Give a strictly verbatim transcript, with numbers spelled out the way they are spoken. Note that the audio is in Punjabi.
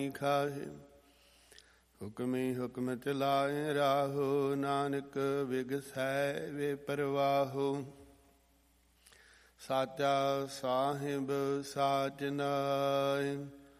ਖਾਹੇ। ਹੁਕਮੀ ਹੁਕਮ ਚਲਾਏ ਰਾਹੋ, ਨਾਨਕ ਵਿਗਸੈ ਵੇ ਪਰਵਾਹੋ। ਸਾਚਾ ਸਾਹਿਬ ਸਾਚ ਨਾਇ,